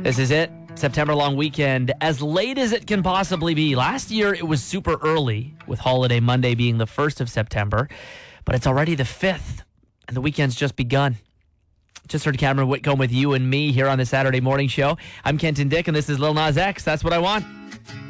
This is it. September long weekend, as late as it can possibly be. Last year, it was super early, with Holiday Monday being the 1st of September, but it's already the 5th, and the weekend's just begun. Just heard Cameron Whitcomb with you and me here on the Saturday morning show. I'm Kenton Dick, and this is Lil Nas X. That's what I want.